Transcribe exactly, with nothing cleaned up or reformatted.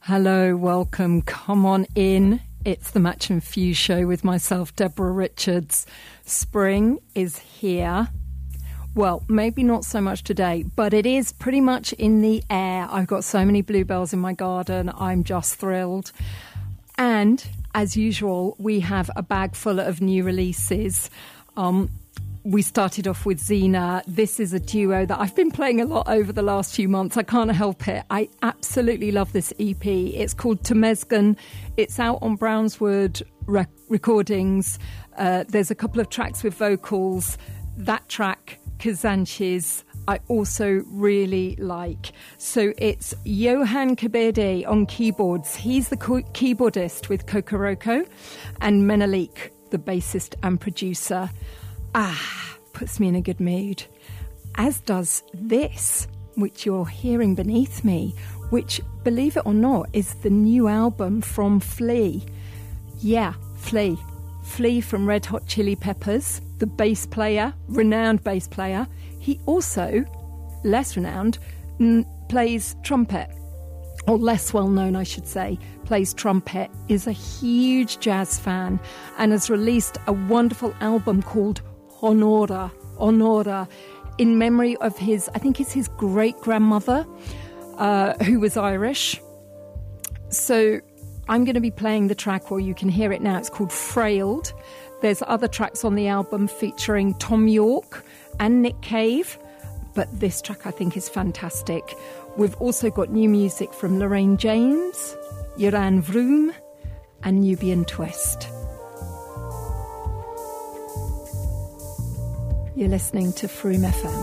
Hello, welcome, come on in. It's the Match and Fuse show with myself, Deborah Richards. Spring is here. Well, maybe not so much today, but it is pretty much in the air. I've got so many bluebells in my garden. I'm just thrilled. And as usual, we have a bag full of new releases. Um, we started off with Zena. This is a duo that I've been playing a lot over the last few months. I can't help it. I absolutely love this E P. It's called Temesgen. It's out on Brownswood rec- Recordings. Uh, there's a couple of tracks with vocals. That track, Kazanches, I also really like. So it's Johan Kabede on keyboards. He's the co- keyboardist with Kokoroko, and Menelik, the bassist and producer. Ah, puts me in a good mood. As does this, which you're hearing beneath me, which, believe it or not, is the new album from Flea. Yeah, Flea. Flea from Red Hot Chili Peppers, the bass player, renowned bass player. He also, less renowned, n- plays trumpet, or less well known, I should say, plays trumpet, is a huge jazz fan, and has released a wonderful album called Honora, Honora, in memory of his, I think it's his great-grandmother, uh, who was Irish. So I'm going to be playing the track, or you can hear it now. It's called Frailed. There's other tracks on the album featuring Tom York and Nick Cave, but this track I think is fantastic. We've also got new music from Lorraine James, Joran Vroom, and Nubian Twist. You're listening to Froom F M.